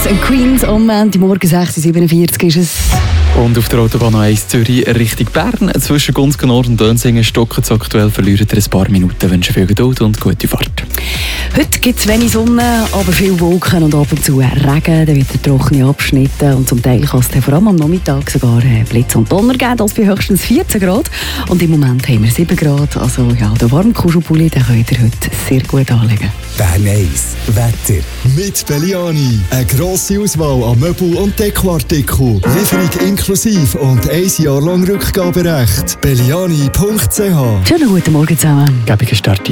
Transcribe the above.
Kings and Queens am Montagmorgen 6:47 ist es. Und auf der Autobahn 1 Zürich Richtung Bern, zwischen Gunzgen Nord und Dönsingen stocken Sie aktuell, verlieren ihr ein paar Minuten. Wünschen viel Geduld und gute Fahrt. Heute gibt es wenig Sonne, aber viel Wolken und ab und zu Regen. Dann wird trockene Abschnitte und zum Teil kann es vor allem am Nachmittag sogar Blitz und Donner geben, das bei höchstens 14 Grad. Und im Moment haben wir 7 Grad. Also ja, der warme Kuschelpulli, den könnt ihr heute sehr gut anlegen. Bern 1 Wetter mit Belliani. Eine grosse Auswahl an Möbel- und Dekoartikeln. Lieferung inklusive und 1 Jahr lang Rückgaberecht. Belliani.ch. Schönen guten Morgen zusammen. Gäbiger Start.